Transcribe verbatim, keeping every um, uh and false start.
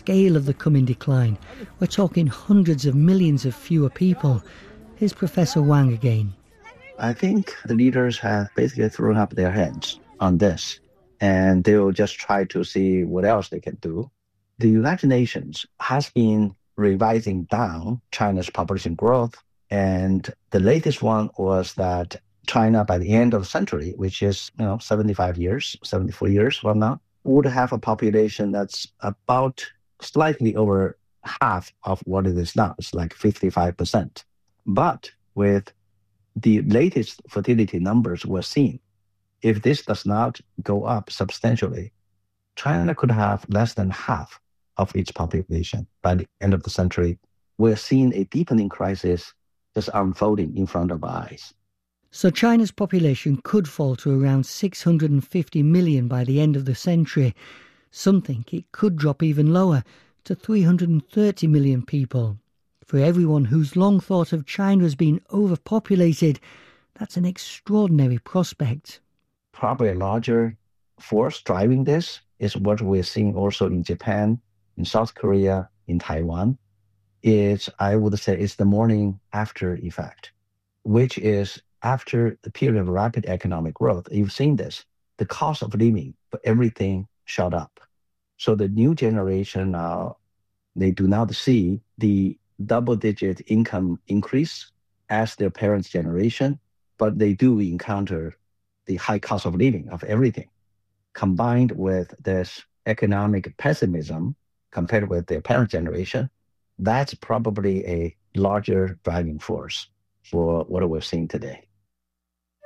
scale of the coming decline. We're talking hundreds of millions of fewer people. Here's Professor Wang again. I think the leaders have basically thrown up their hands on this, and they will just try to see what else they can do. The United Nations has been revising down China's population growth, and the latest one was that China, by the end of the century, which is you know seventy-five years, seventy-four years from now, would have a population that's about slightly over half of what it is now. It's like fifty-five percent. But with the latest fertility numbers we're seeing, if this does not go up substantially, China could have less than half of its population by the end of the century. We're seeing a deepening crisis just unfolding in front of our eyes. So China's population could fall to around six hundred fifty million by the end of the century. Some think it could drop even lower, to three hundred thirty million people. For everyone who's long thought of China as being overpopulated, that's an extraordinary prospect. Probably a larger force driving this is what we're seeing also in Japan, in South Korea, in Taiwan. It's, I would say, it's the morning after effect, which is after the period of rapid economic growth. You've seen this. The cost of living for everything shot up. So the new generation now, they do not see the double-digit income increase as their parents' generation, but they do encounter the high cost of living of everything. Combined with this economic pessimism compared with their parent generation, that's probably a larger driving force for what we're seeing today.